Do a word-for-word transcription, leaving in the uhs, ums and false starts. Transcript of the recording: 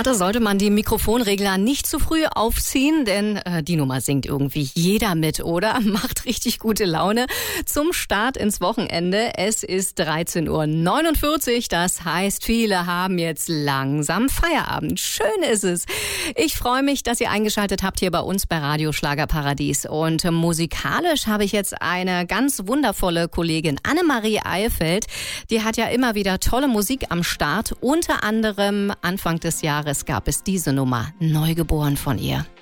Start sollte man die Mikrofonregler nicht zu früh aufziehen, denn äh, die Nummer singt irgendwie jeder mit, oder? Macht richtig gute Laune zum Start ins Wochenende. Es ist dreizehn Uhr neunundvierzig, das heißt, viele haben jetzt langsam Feierabend. Schön ist es. Ich freue mich, dass ihr eingeschaltet habt hier bei uns bei Radio Schlagerparadies. Und musikalisch habe ich jetzt eine ganz wundervolle Kollegin, Annemarie Eilfeld. Die hat ja immer wieder tolle Musik am Start. Unter anderem Anfang des Jahres gab es diese Nummer, Neugeboren von ihr.